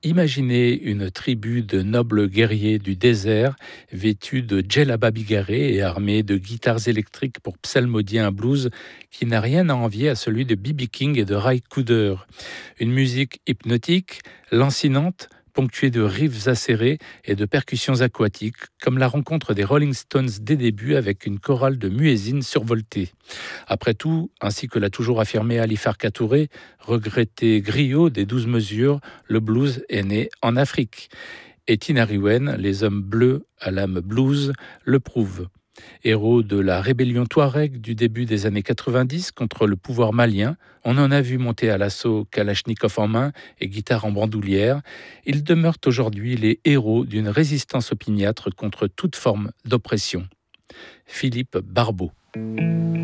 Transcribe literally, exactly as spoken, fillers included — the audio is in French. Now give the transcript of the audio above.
Imaginez une tribu de nobles guerriers du désert, vêtus de djellaba bigarrés et armés de guitares électriques pour psalmodier un blues qui n'a rien à envier à celui de B B King et de Ry Cooder. Une musique hypnotique, lancinante, ponctuée de riffs acérés et de percussions aquatiques, comme la rencontre des Rolling Stones des débuts avec une chorale de muezzins survoltés. Après tout, ainsi que l'a toujours affirmé Ali Farka Touré, regretté griot des douze mesures, le blues est né en Afrique. Et Tinariwen, les hommes bleus à l'âme blues, le prouvent. Héros de la rébellion touareg du début des années quatre-vingt-dix contre le pouvoir malien, on en a vu monter à l'assaut Kalachnikov en main et guitare en bandoulière. Ils demeurent aujourd'hui les héros d'une résistance opiniâtre contre toute forme d'oppression. Philippe Barbeau.